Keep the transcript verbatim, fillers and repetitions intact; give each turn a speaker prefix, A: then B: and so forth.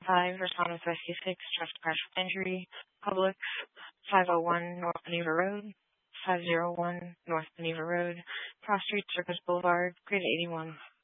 A: five, respond with Rescue six, traffic crash with injury, Publix, five oh one North Geneva Road, five oh one North Geneva Road, Cross Street, Circus Boulevard, Grid eighty-one.